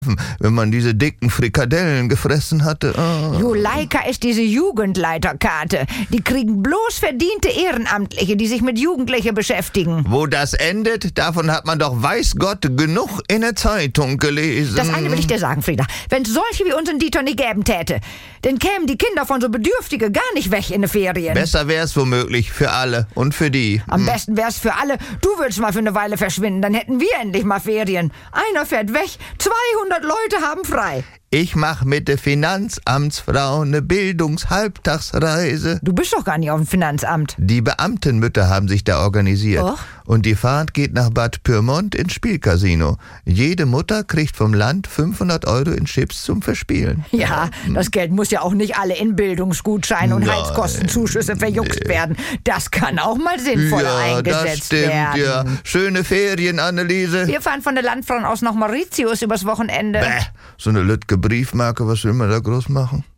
wenn man diese dicken Frikadellen gefressen hatte. Juleika ist diese Jugendleiterkarte. Die kriegen bloß verdiente Ehrenamtliche, die sich mit Jugendlichen beschäftigen. Wo das endet, davon hat man doch weiß Gott genug in der Zeitung gelesen. Das eine will ich dir sagen, Frieda. Wenn es solche wie uns in Dieter nicht geben täte, dann kämen die Kinder von so Bedürftigen gar nicht weg in die Ferien. Besser wär's womöglich für alle und für die. Am besten wär's für alle. Du würdest mal für eine Weile verschwinden, dann hätten wir endlich mal Ferien. Einer fährt weg, 200 Leute haben frei. Ich mach mit der Finanzamtsfrau eine Bildungshalbtagsreise. Du bist doch gar nicht auf dem Finanzamt. Die Beamtenmütter haben sich da organisiert. Och. Und die Fahrt geht nach Bad Pyrmont ins Spielcasino. Jede Mutter kriegt vom Land 500 € in Chips zum Verspielen. Ja, das Geld muss ja auch nicht alle in Bildungsgutscheine und Heizkostenzuschüsse verjuckt werden. Das kann auch mal sinnvoller eingesetzt werden. Ja, das stimmt, ja. Schöne Ferien, Anneliese. Wir fahren von der Landfront aus nach Mauritius übers Wochenende. Bäh, so eine lütge Briefmarke, was will man da groß machen?